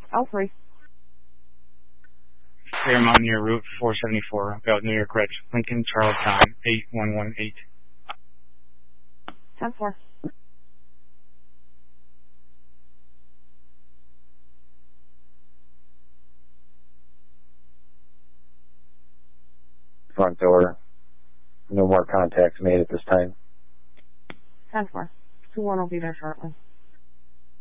L3. Fairmont near Route 474, about New York Red, Lincoln, Charles Time, 8118. 10-4. Front door. No more contacts made at this time. 10-4. 2-1 will be there shortly.